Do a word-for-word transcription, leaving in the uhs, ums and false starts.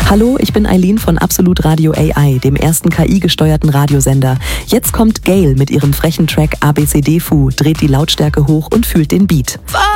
Hallo, ich bin Eileen von Absolut Radio A I, dem ersten K I-gesteuerten Radiosender. Jetzt kommt Gayle mit ihrem frechen Track A B C D Fu, dreht die Lautstärke hoch und fühlt den Beat.